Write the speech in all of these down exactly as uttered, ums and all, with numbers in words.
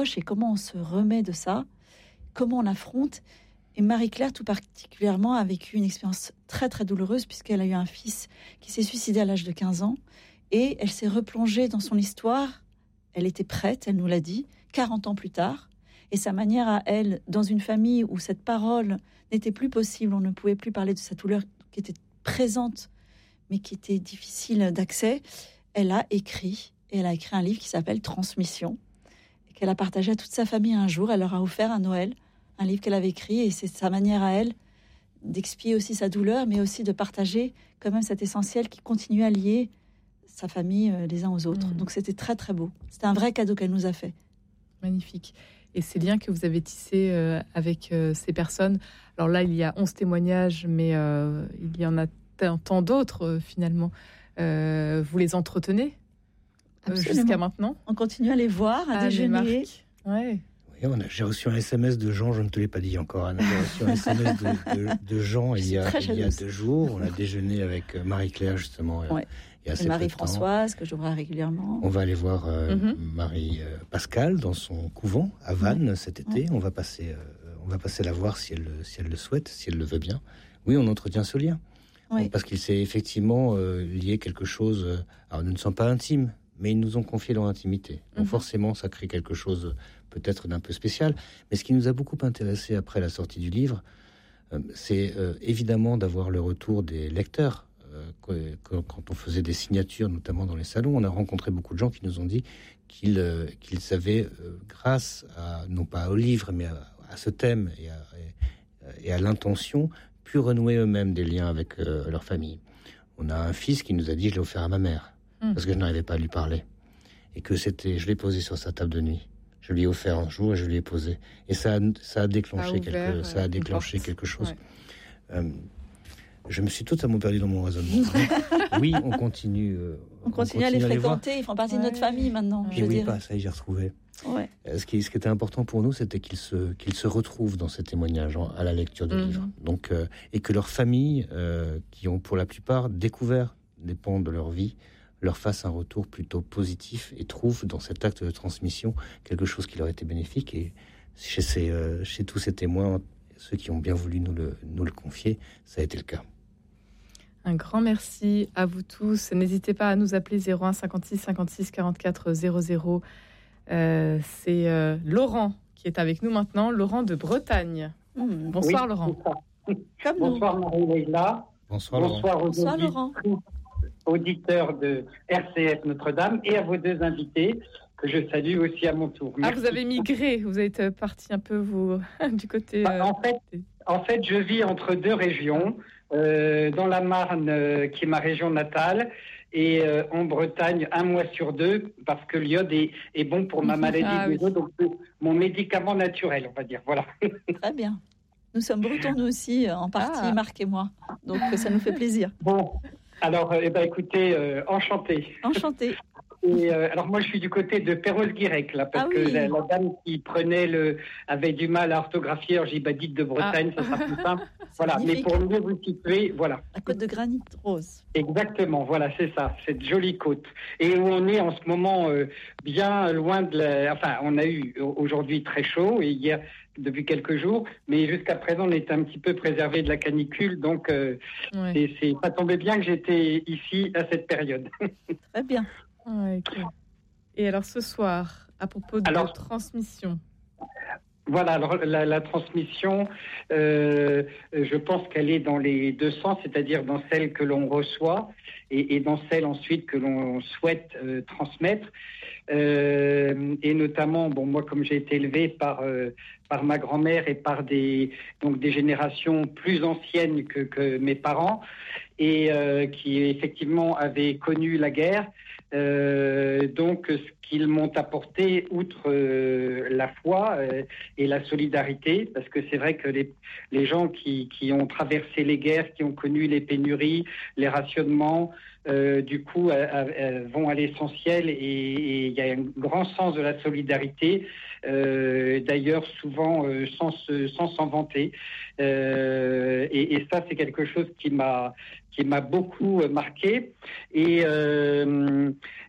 s'accroche et comment on se remet de ça, comment on affronte. Et Marie-Claire, tout particulièrement, a vécu une expérience très très douloureuse puisqu'elle a eu un fils qui s'est suicidé à l'âge de quinze ans et elle s'est replongée dans son histoire. Elle était prête, elle nous l'a dit, quarante ans plus tard. Et sa manière à elle, dans une famille où cette parole n'était plus possible, on ne pouvait plus parler de sa douleur qui était présente, mais qui était difficile d'accès, elle a écrit, et elle a écrit un livre qui s'appelle « Transmission », et qu'elle a partagé à toute sa famille un jour. Elle leur a offert à Noël un livre qu'elle avait écrit, et c'est sa manière à elle d'expier aussi sa douleur, mais aussi de partager quand même cet essentiel qui continue à lier sa famille euh, les uns aux autres. Mmh. Donc c'était très très beau. C'était un vrai cadeau qu'elle nous a fait. Magnifique. Et ces liens que vous avez tissés euh, avec euh, ces personnes, alors là il y a onze témoignages, mais euh, il y en a tant, tant d'autres euh, finalement. Euh, vous les entretenez euh, jusqu'à maintenant? On continue à les voir, à ah, déjeuner. Ouais. Oui, on a, j'ai reçu un S M S de Jean, je ne te l'ai pas dit encore, Anna. J'ai reçu un S M S de, de, de Jean il y, a, il y a deux jours. On a déjeuné avec Marie-Claire, justement. Ouais. Il y a assez Et Marie-Françoise, que je vois régulièrement. On va aller voir euh, mm-hmm. Marie-Pascale dans son couvent à Vannes mm-hmm. cet été. Ouais. On va passer, euh, on va passer la voir si elle, si elle le souhaite, si elle le veut bien. Oui, on entretient ce lien. Oui. Parce qu'il s'est effectivement euh, lié quelque chose. Euh, alors, nous ne sommes pas intimes, mais ils nous ont confié leur intimité. Donc, mm-hmm. forcément, ça crée quelque chose peut-être d'un peu spécial. Mais ce qui nous a beaucoup intéressé après la sortie du livre, euh, c'est euh, évidemment d'avoir le retour des lecteurs. Euh, quand, quand on faisait des signatures, notamment dans les salons, on a rencontré beaucoup de gens qui nous ont dit qu'ils, euh, qu'ils avaient, euh, grâce à, non pas au livre, mais à, à ce thème et à, et, et à l'intention, pu renouer eux-mêmes des liens avec euh, leur famille. On a un fils qui nous a dit « je l'ai offert à ma mère mmh. » parce que je n'arrivais pas à lui parler. Et que c'était, je l'ai posé sur sa table de nuit. Je lui ai offert un jour et je lui ai posé. Et ça a, ça a déclenché, a ouvert, quelque, ça a déclenché quelque chose. Ouais. Euh, je me suis totalement perdu dans mon raisonnement. oui, on continue. Euh, on, on continue à les fréquenter, à ils font partie ouais. de notre famille maintenant. Je oui, pas, ça y est, j'ai retrouvé. Ouais. Ce, qui, ce qui était important pour nous, c'était qu'ils se, qu'ils se retrouvent dans ces témoignages à la lecture du mmh. livre. Donc, euh, et que leurs familles, euh, qui ont pour la plupart découvert des pans de leur vie, leur fassent un retour plutôt positif et trouvent dans cet acte de transmission quelque chose qui leur était bénéfique. Et chez, ces, euh, chez tous ces témoins, ceux qui ont bien voulu nous le, nous le confier, ça a été le cas. Un grand merci à vous tous. N'hésitez pas à nous appeler zéro un cinquante-six cinquante-six quarante-quatre zéro zéro. Euh, c'est euh, Laurent qui est avec nous maintenant, Laurent de Bretagne. Mmh. Bonsoir oui, Laurent. Comme Bonsoir Marie-Leila. Bonsoir, Bonsoir, Laurent. Bonsoir Laurent. Auditeurs de R C F Notre-Dame et à vos deux invités que je salue aussi à mon tour. Merci. Ah, vous avez migré, vous êtes parti un peu vous du côté. Bah, en fait, en fait, je vis entre deux régions, euh, dans la Marne, euh, qui est ma région natale, et euh, en Bretagne, un mois sur deux, parce que l'iode est, est bon pour ma maladie ah, de oui. donc mon médicament naturel, on va dire. Voilà. Très bien. Nous sommes bretons nous aussi, en partie, ah. Marc et moi, donc ça nous fait plaisir. Bon. Alors, eh ben, écoutez, euh, enchanté. Enchanté. Et euh, alors moi, je suis du côté de Perros-Guirec, là, parce ah, que oui. la, la dame qui prenait le avait du mal à orthographier. Alors j'ai pas dit de Bretagne, ah. ça sera plus simple. Voilà. Mais pour mieux vous situer, voilà. La côte de granit rose. Exactement. Voilà, c'est ça, cette jolie côte. Et où on est en ce moment euh, bien loin de la. Enfin, on a eu aujourd'hui très chaud et hier depuis quelques jours, mais jusqu'à présent on était un petit peu préservé de la canicule, donc euh, ouais. c'est, c'est ça tombait bien que j'étais ici à cette période. Très bien. Ouais, okay. Et alors ce soir, à propos de alors, transmission. Voilà, alors la, la transmission, euh, je pense qu'elle est dans les deux sens, c'est-à-dire dans celle que l'on reçoit et, et dans celle ensuite que l'on souhaite euh, transmettre. Euh, et notamment, bon, moi, comme j'ai été élevé par euh, par ma grand-mère et par des donc des générations plus anciennes que, que mes parents et euh, qui effectivement avaient connu la guerre. Euh, donc, ce qu'ils m'ont apporté, outre euh, la foi euh, et la solidarité, parce que c'est vrai que les, les gens qui, qui ont traversé les guerres, qui ont connu les pénuries, les rationnements, euh, du coup, euh, euh, vont à l'essentiel et il y a un grand sens de la solidarité, euh, d'ailleurs souvent euh, sans, sans s'en vanter. Euh, et, et ça, c'est quelque chose qui m'a qui m'a beaucoup marqué et, euh,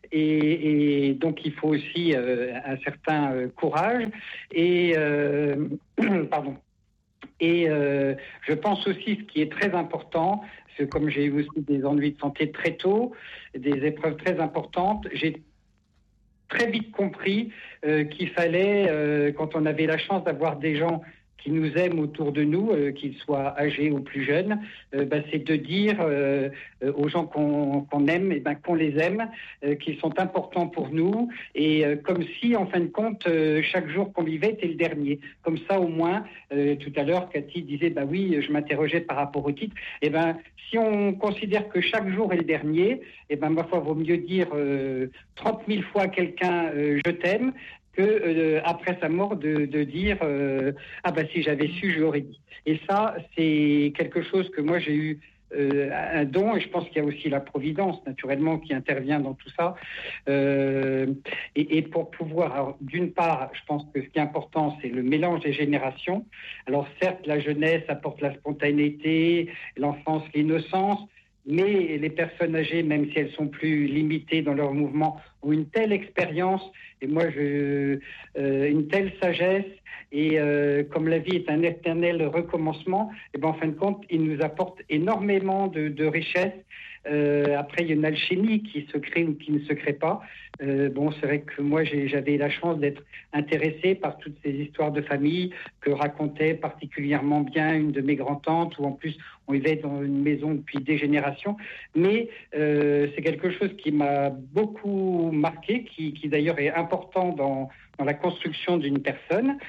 Et, et donc, il faut aussi euh, un certain euh, courage. Et, euh, pardon. Et euh, je pense aussi, ce qui est très important, c'est que comme j'ai eu aussi des ennuis de santé très tôt, des épreuves très importantes, j'ai très vite compris euh, qu'il fallait, euh, quand on avait la chance d'avoir des gens qui nous aiment autour de nous, euh, qu'ils soient âgés ou plus jeunes, euh, bah, c'est de dire euh, euh, aux gens qu'on, qu'on aime, et ben, qu'on les aime, euh, qu'ils sont importants pour nous, et euh, comme si, en fin de compte, euh, chaque jour qu'on vivait était le dernier. Comme ça, au moins, euh, tout à l'heure, Cathy disait, bah oui, je m'interrogeais par rapport au titre. Et ben, si on considère que chaque jour est le dernier, et ben, ma foi, vaut mieux dire euh, trente mille fois à quelqu'un euh, je t'aime, que euh, après sa mort de, de dire euh, ah bah si j'avais su je l'aurais dit. Et ça c'est quelque chose que moi j'ai eu euh, un don, et je pense qu'il y a aussi la providence naturellement qui intervient dans tout ça, euh, et, et pour pouvoir, alors, d'une part je pense que ce qui est important c'est le mélange des générations. Alors certes la jeunesse apporte la spontanéité, l'enfance, l'innocence, mais les personnes âgées, même si elles sont plus limitées dans leur mouvement, ont une telle expérience, et moi, je, euh, une telle sagesse, et euh, comme la vie est un éternel recommencement, et ben en fin de compte, ils nous apportent énormément de, de richesses. Euh, après, il y a une alchimie qui se crée ou qui ne se crée pas. Euh, bon, c'est vrai que moi, j'ai, j'avais la chance d'être intéressé par toutes ces histoires de famille que racontait particulièrement bien une de mes grands-tantes, où en plus, on vivait dans une maison depuis des générations. Mais euh, c'est quelque chose qui m'a beaucoup marqué, qui, qui d'ailleurs est important dans, dans la construction d'une personne,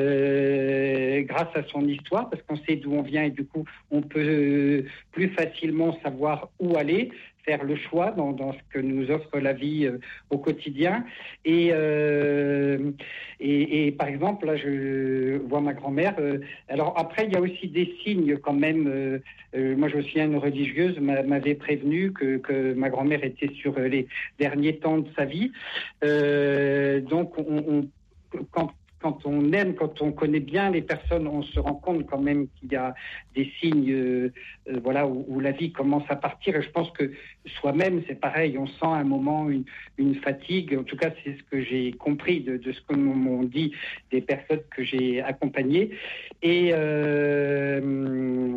euh, grâce à son histoire, parce qu'on sait d'où on vient et du coup, on peut plus facilement savoir où aller, faire le choix dans, dans ce que nous offre la vie euh, au quotidien. Et, euh, et, et par exemple, là, je vois ma grand-mère. Euh, alors après, il y a aussi des signes quand même. Euh, euh, moi, je me souviens, une religieuse m'avait prévenu que, que ma grand-mère était sur les derniers temps de sa vie. Euh, donc, on, on, quand Quand on aime, quand on connaît bien les personnes, on se rend compte quand même qu'il y a des signes, euh, euh, voilà, où, où la vie commence à partir. Et je pense que soi-même, c'est pareil. On sent à un moment une, une fatigue. En tout cas, c'est ce que j'ai compris de, de ce que m'ont dit des personnes que j'ai accompagnées. Et euh,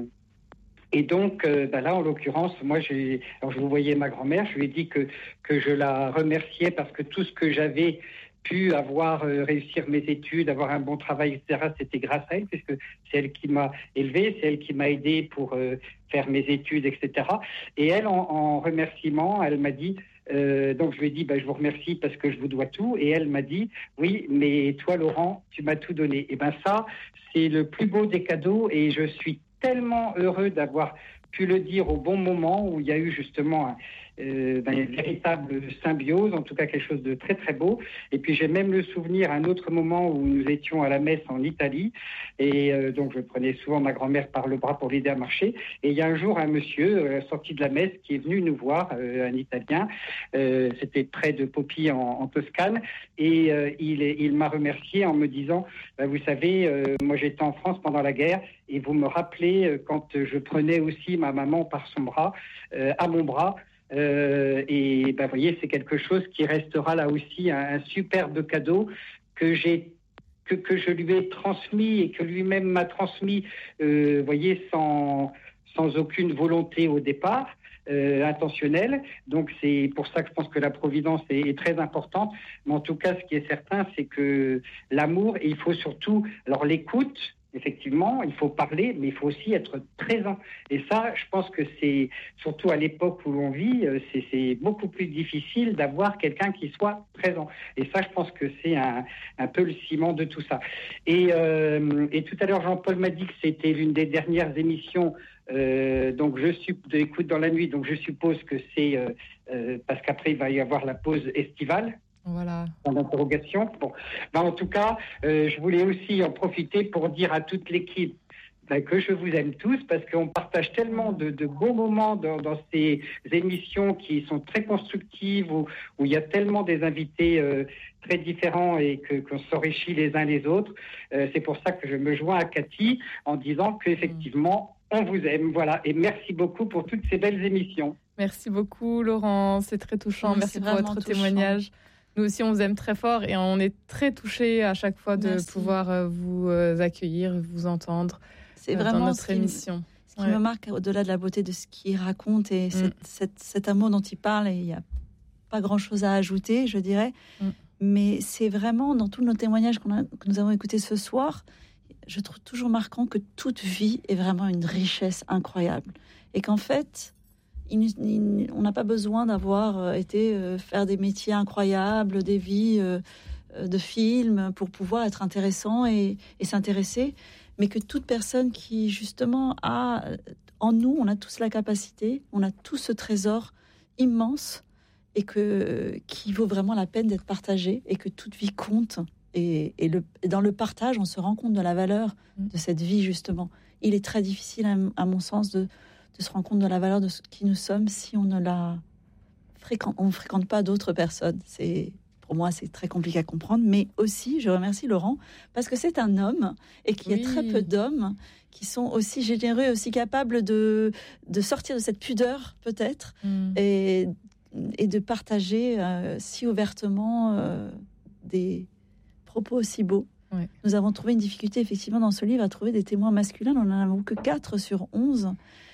Et donc, euh, ben là, en l'occurrence, moi, j'ai, alors je vous voyais ma grand-mère. Je lui ai dit que que je la remerciais parce que tout ce que j'avais pu avoir, euh, réussir mes études, avoir un bon travail, et cetera, c'était grâce à elle, puisque c'est elle qui m'a élevé, c'est elle qui m'a aidé pour euh, faire mes études, et cetera. Et elle, en, en remerciement, elle m'a dit, euh, donc je lui ai dit, bah, je vous remercie parce que je vous dois tout. Et elle m'a dit, oui, mais toi, Laurent, tu m'as tout donné. Et ben ça, c'est le plus beau des cadeaux, et je suis tellement heureux d'avoir pu le dire au bon moment, où il y a eu justement un, euh, ben, une véritable symbiose, en tout cas quelque chose de très très beau. Et puis j'ai même le souvenir un autre moment où nous étions à la messe en Italie, et euh, donc je prenais souvent ma grand-mère par le bras pour l'aider à marcher, et il y a un jour un monsieur euh, sorti de la messe qui est venu nous voir, euh, un Italien, euh, c'était près de Poppi en, en Toscane, et euh, il, il m'a remercié en me disant, ben, vous savez, euh, moi j'étais en France pendant la guerre, et vous me rappelez euh, quand je prenais aussi ma maman par son bras, euh, à mon bras. Euh, et ben, vous voyez, c'est quelque chose qui restera là aussi un, un superbe cadeau que j'ai, que, que je lui ai transmis et que lui-même m'a transmis, euh, vous voyez, sans, sans aucune volonté au départ. Euh, intentionnelle. Donc c'est pour ça que je pense que la providence est, est très importante. Mais en tout cas, ce qui est certain, c'est que l'amour, et il faut surtout, alors l'écoute, effectivement, il faut parler, mais il faut aussi être présent. Et ça, je pense que c'est, surtout à l'époque où l'on vit, c'est, c'est beaucoup plus difficile d'avoir quelqu'un qui soit présent. Et ça, je pense que c'est un, un peu le ciment de tout ça. Et, euh, et tout à l'heure, Jean-Paul m'a dit que c'était l'une des dernières émissions Euh, donc je suis de l'écoute dans la nuit, donc je suppose que c'est euh, euh, parce qu'après il va y avoir la pause estivale. Voilà. En interrogation. Bon, ben, en tout cas, euh, je voulais aussi en profiter pour dire à toute l'équipe ben, que je vous aime tous, parce qu'on partage tellement de, de beaux moments dans, dans ces émissions qui sont très constructives, où, où il y a tellement des invités euh, très différents et que, qu'on s'enrichit les uns les autres. Euh, c'est pour ça que je me joins à Cathy en disant qu'effectivement, on vous aime. Voilà. Et merci beaucoup pour toutes ces belles émissions. Merci beaucoup, Laurent. C'est très touchant. Oui, Merci pour votre touchant. témoignage. Nous aussi, on vous aime très fort et on est très touchés à chaque fois de Merci. pouvoir vous accueillir, vous entendre C'est vraiment dans notre ce qui émission. Me, ce qui ouais. me marque, au-delà de la beauté de ce qu'il raconte et mm. cette, cette, cet amour dont il parle, et il n'y a pas grand-chose à ajouter, je dirais. Mm. Mais c'est vraiment, dans tous nos témoignages qu'on a, que nous avons écoutés ce soir, je trouve toujours marquant que toute vie est vraiment une richesse incroyable. Et qu'en fait... Il, il, on n'a pas besoin d'avoir été euh, faire des métiers incroyables, des vies euh, de films pour pouvoir être intéressant et, et s'intéresser, mais que toute personne qui justement a en nous, on a tous la capacité, on a tous ce trésor immense et que qui vaut vraiment la peine d'être partagé et que toute vie compte. Et, et, le, et dans le partage, on se rend compte de la valeur de cette vie justement. Il est très difficile, à, à mon sens, de de se rendre compte de la valeur de ce qui nous sommes si on ne la fréquente, on ne fréquente pas d'autres personnes. C'est, pour moi, c'est très compliqué à comprendre. Mais aussi, je remercie Laurent, parce que c'est un homme et qu'il y a oui. très peu d'hommes qui sont aussi généreux, aussi capables de, de sortir de cette pudeur, peut-être, mm. et, et de partager euh, si ouvertement euh, des propos aussi beaux. Ouais. Nous avons trouvé une difficulté, effectivement, dans ce livre, à trouver des témoins masculins. On n'en avons que quatre sur onze.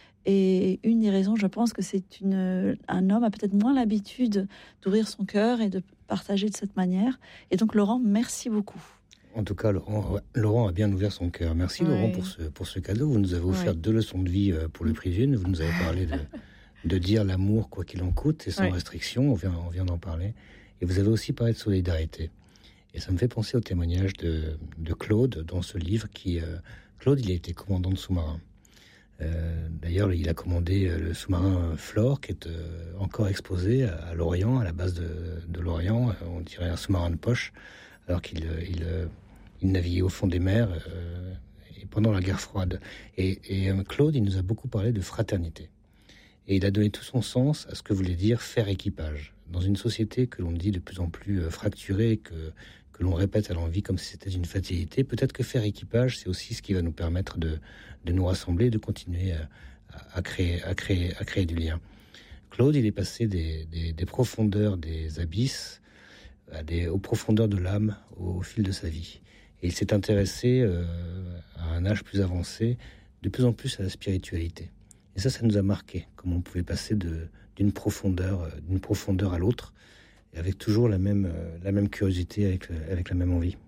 Et une des raisons, je pense que c'est une, un homme a peut-être moins l'habitude d'ouvrir son cœur et de partager de cette manière. Et donc, Laurent, merci beaucoup. En tout cas, Laurent, Laurent a bien ouvert son cœur. Merci, oui. Laurent, pour ce, pour ce cadeau. Vous nous avez offert oui. deux leçons de vie pour le prix d'une. Vous nous avez parlé de, de dire l'amour, quoi qu'il en coûte, et sans oui. restriction. On vient, on vient d'en parler. Et vous avez aussi parlé de solidarité. Et ça me fait penser au témoignage de, de Claude dans ce livre. Qui, euh, Claude, il a été commandant de sous-marin. Euh, d'ailleurs, il a commandé le sous-marin Flore, qui est euh, encore exposé à, à Lorient, à la base de, de Lorient. On dirait un sous-marin de poche, alors qu'il il, il naviguait au fond des mers euh, et pendant la guerre froide. Et, et euh, Claude, il nous a beaucoup parlé de fraternité. Et il a donné tout son sens à ce que voulait dire faire équipage. Dans une société que l'on dit de plus en plus fracturée, que, que l'on répète à l'envi comme si c'était une fatalité, peut-être que faire équipage, c'est aussi ce qui va nous permettre de, de nous rassembler, de continuer à, à, créer, à, créer, à créer du lien. Claude, il est passé des, des, des profondeurs des abysses à des, aux profondeurs de l'âme au, au fil de sa vie. Et il s'est intéressé euh, à un âge plus avancé, de plus en plus à la spiritualité. Et ça, ça nous a marqué, comment on pouvait passer de, d'une profondeur, d'une profondeur à l'autre, et avec toujours la même, la même curiosité, avec, avec la même envie.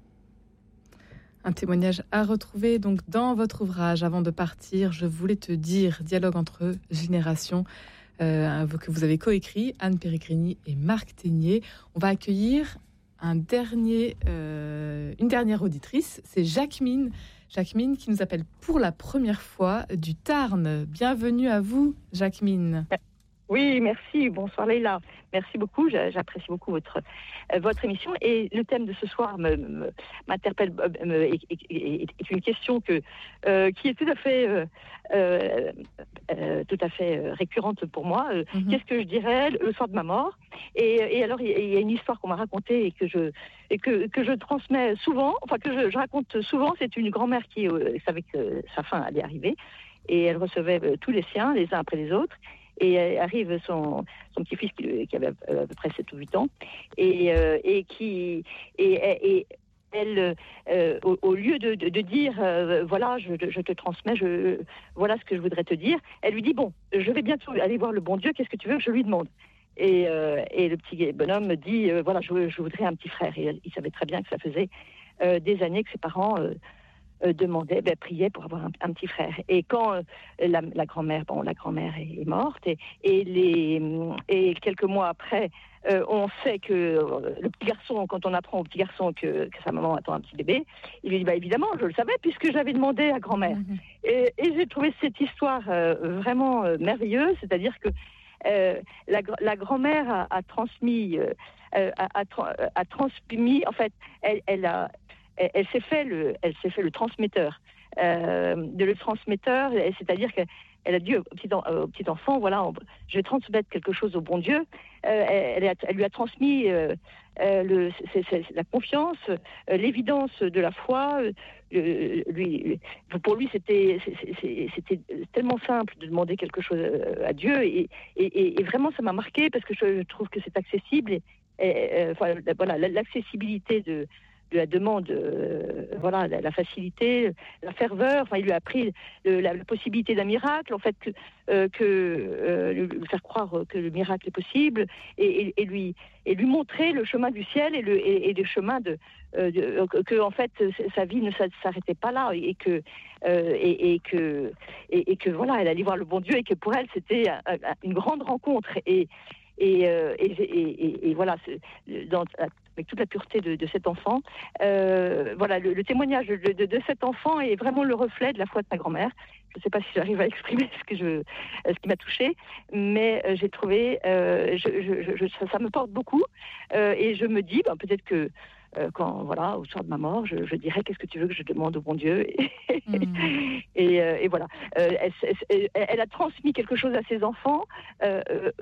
Un témoignage à retrouver donc dans votre ouvrage. Avant de partir, je voulais te dire, dialogue entre générations, euh, que vous avez coécrit, Anne Péregrini et Marc Ténier. On va accueillir un dernier, euh, une dernière auditrice, c'est Jacqueline. Jacqueline qui nous appelle pour la première fois du Tarn. Bienvenue à vous, Jacqueline. Oui, merci. Bonsoir Leïla. Merci beaucoup. J'apprécie beaucoup votre, euh, votre émission. Et le thème de ce soir me, me, m'interpelle, me, est, est, est une question que, euh, qui est tout à fait, euh, euh, euh, tout à fait récurrente pour moi. Mm-hmm. Qu'est-ce que je dirais le soir de ma mort ? et, et alors, il y a une histoire qu'on m'a racontée et que je, et que, que je transmets souvent, enfin que je, je raconte souvent. C'est une grand-mère qui euh, savait que sa fin allait arriver et elle recevait euh, tous les siens, les uns après les autres. Et arrive son, son petit-fils qui, qui avait à peu près sept ou huit ans et, euh, et qui et, et elle euh, au, au lieu de, de, de dire euh, voilà je, je te transmets je, voilà ce que je voudrais te dire, elle lui dit bon je vais bientôt aller voir le bon Dieu, qu'est-ce que tu veux que je lui demande? Et, euh, et le petit bonhomme dit euh, voilà je, je voudrais un petit frère. Et il savait très bien que ça faisait euh, des années que ses parents euh, Euh, demandait, ben, priait pour avoir un, un petit frère. Et quand euh, la, la grand-mère, bon, la grand-mère est, est morte, et, et, les, et quelques mois après, euh, on sait que euh, le petit garçon, quand on apprend au petit garçon que, que sa maman attend un petit bébé, il lui dit, bah, évidemment, je le savais, puisque j'avais demandé à grand-mère. Mmh. Et, et j'ai trouvé cette histoire euh, vraiment euh, merveilleuse, c'est-à-dire que euh, la, la grand-mère a, a transmis, euh, a, a, a transmis, en fait, elle, elle a Elle, elle s'est fait le, elle s'est fait le transmetteur, euh, de le transmetteur, c'est-à-dire que elle a dit au petit, au petit enfant, voilà, on, je vais transmettre quelque chose au bon Dieu. Euh, elle, elle, elle lui a transmis euh, euh, le, c'est, c'est, la confiance, euh, l'évidence de la foi. Euh, lui, pour lui, c'était, c'est, c'était tellement simple de demander quelque chose à Dieu. Et, et, et vraiment, ça m'a marqué parce que je, je trouve que c'est accessible. Et, et, enfin, voilà, l'accessibilité de... de la demande, euh, voilà, la, la facilité, la ferveur. Enfin, il lui a appris le, la, la possibilité d'un miracle, en fait, que, euh, que euh, lui faire croire que le miracle est possible, et, et, et lui et lui montrer le chemin du ciel et le et, et le chemin de, euh, de que en fait sa vie ne s'arrêtait pas là, et que euh, et, et que et, et que voilà, elle allait voir le bon Dieu, et que pour elle c'était une grande rencontre. Et Et, euh, et, et, et voilà, dans, avec toute la pureté de, de cet enfant, euh, voilà, le, le témoignage de, de, de cet enfant est vraiment le reflet de la foi de ma grand-mère. Je ne sais pas si j'arrive à exprimer ce que je, ce qui m'a touchée, mais euh, j'ai trouvé, euh, je, je, je, ça, ça me porte beaucoup, euh, et je me dis, ben, peut-être que Euh, quand, voilà, au soir de ma mort, je, je dirais qu'est-ce que tu veux que je demande au bon Dieu. mmh. et, euh, et voilà. Euh, elle, elle, elle a transmis quelque chose à ses enfants euh,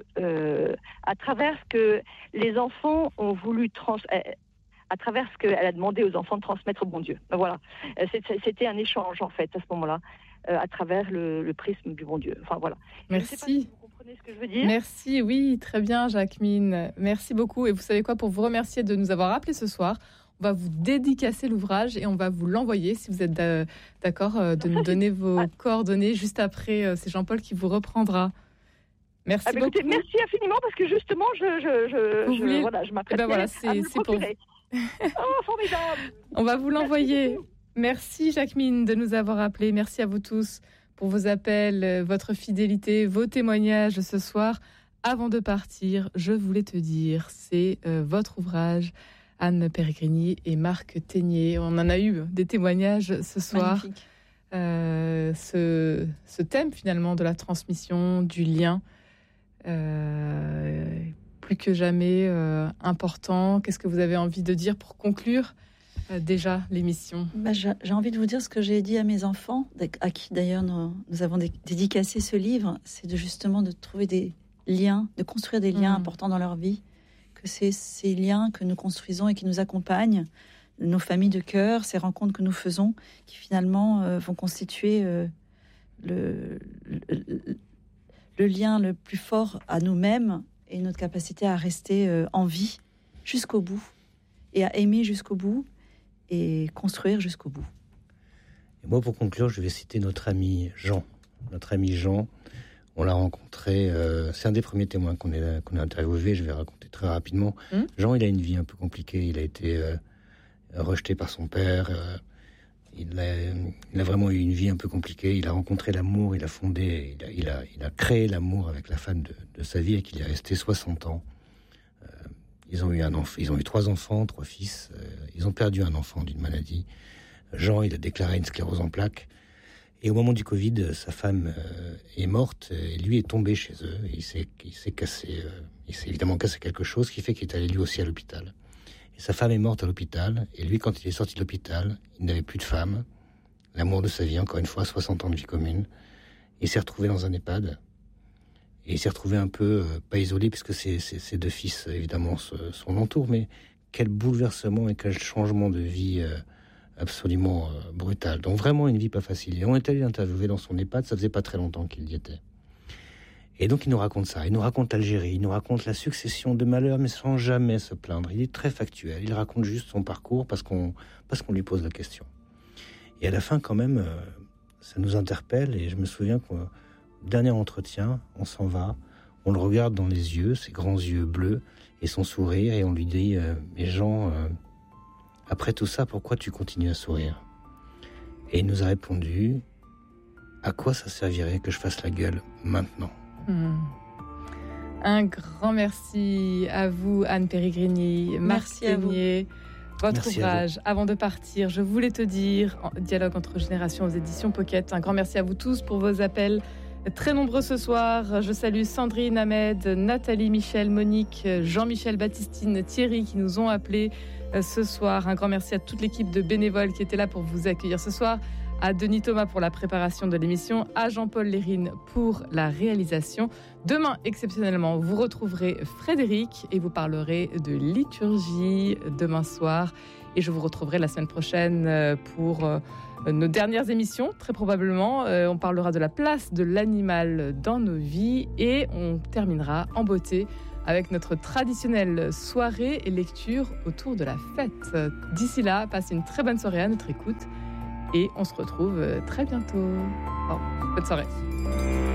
euh, à travers ce que les enfants ont voulu transmettre. À travers ce qu'elle a demandé aux enfants de transmettre au bon Dieu. Voilà. C'était un échange, en fait, à ce moment-là, euh, à travers le, le prisme du bon Dieu. Enfin, voilà. Merci. Je sais pas si vous comprenez ce que je veux dire. Merci, oui, très bien, Jacqueline. Merci beaucoup. Et vous savez quoi, pour vous remercier de nous avoir appelés ce soir, on va vous dédicacer l'ouvrage et on va vous l'envoyer, si vous êtes d'accord, de nous donner vos coordonnées juste après. C'est Jean-Paul qui vous reprendra. Merci ah, beaucoup. Écoutez, merci infiniment, parce que justement, je, je, je, vous je, voulez... voilà, je m'apprête eh ben voilà, à me le procurer. Oh, formidable. On va vous l'envoyer. Merci Jacqueline de nous avoir appelés. Merci à vous tous pour vos appels, votre fidélité, vos témoignages ce soir. Avant de partir, je voulais te dire, c'est euh, votre ouvrage, Anne Peregrini et Marc Ténier. On en a eu des témoignages ce soir. Euh, ce, ce thème finalement de la transmission, du lien, euh, plus que jamais euh, important. Qu'est-ce que vous avez envie de dire pour conclure euh, déjà l'émission? Bah, j'ai, j'ai envie de vous dire ce que j'ai dit à mes enfants, à qui d'ailleurs nous, nous avons dé- dédicacé ce livre, c'est de justement de trouver des liens, de construire des liens mmh. importants dans leur vie, que c'est ces liens que nous construisons et qui nous accompagnent, nos familles de cœur, ces rencontres que nous faisons, qui finalement euh, vont constituer euh, le, le, le lien le plus fort à nous-mêmes et notre capacité à rester euh, en vie jusqu'au bout, et à aimer jusqu'au bout, et construire jusqu'au bout. Et moi, pour conclure, je vais citer notre ami Jean. Notre ami Jean, on l'a rencontré, euh, c'est un des premiers témoins qu'on, est, qu'on a interviewé, je vais raconter très rapidement. Mmh. Jean, il a une vie un peu compliquée, il a été euh, rejeté par son père, euh, il, a, il a vraiment eu une vie un peu compliquée, il a rencontré l'amour, il a fondé, il a, il a, il a créé l'amour avec la femme de, de sa vie, et qu'il est resté soixante ans. Euh, ils ont eu un enfant, ils ont eu trois enfants, trois fils, euh, ils ont perdu un enfant d'une maladie. Jean, il a déclaré une sclérose en plaques. Et au moment du Covid, sa femme euh, est morte, et lui est tombé chez eux. Et il s'est, il s'est cassé, euh, il s'est évidemment cassé quelque chose, qui fait qu'il est allé lui aussi à l'hôpital. Et sa femme est morte à l'hôpital, et lui, quand il est sorti de l'hôpital, il n'avait plus de femme. L'amour de sa vie, encore une fois, soixante ans de vie commune. Il s'est retrouvé dans un EHPAD, et il s'est retrouvé un peu, euh, pas isolé, puisque ses, ses, ses deux fils, évidemment, se, sont l'entour, mais quel bouleversement et quel changement de vie euh, absolument euh, brutal. Donc vraiment une vie pas facile. Et on est allé l'interviewer dans son EHPAD, ça faisait pas très longtemps qu'il y était. Et donc il nous raconte ça, il nous raconte l'Algérie, il nous raconte la succession de malheurs, mais sans jamais se plaindre. Il est très factuel, il raconte juste son parcours parce qu'on, parce qu'on lui pose la question. Et à la fin quand même, euh, ça nous interpelle, et je me souviens qu'au dernier entretien, on s'en va, on le regarde dans les yeux, ses grands yeux bleus, et son sourire, et on lui dit euh, « Mais Jean... Euh, après tout ça, pourquoi tu continues à sourire ?» Et il nous a répondu « À quoi ça servirait que je fasse la gueule maintenant ?» mmh. Un grand merci à vous, Anne Peregrini, Marc Ténier. Votre merci ouvrage, Avant de partir, je voulais te dire, Dialogue entre générations aux éditions Pocket. Un grand merci à vous tous pour vos appels. Très nombreux ce soir. Je salue Sandrine, Ahmed, Nathalie, Michel, Monique, Jean-Michel, Baptistine, Thierry qui nous ont appelés ce soir. Un grand merci à toute l'équipe de bénévoles qui était là pour vous accueillir ce soir. à Denis Thomas pour la préparation de l'émission, à Jean-Paul Lérine pour la réalisation. Demain, exceptionnellement, vous retrouverez Frédéric et vous parlerez de liturgie demain soir. Et je vous retrouverai la semaine prochaine pour nos dernières émissions, très probablement. On parlera de la place de l'animal dans nos vies et on terminera en beauté avec notre traditionnelle soirée et lecture autour de la fête. D'ici là, passez une très bonne soirée à notre écoute et on se retrouve très bientôt. Oh, bonne soirée.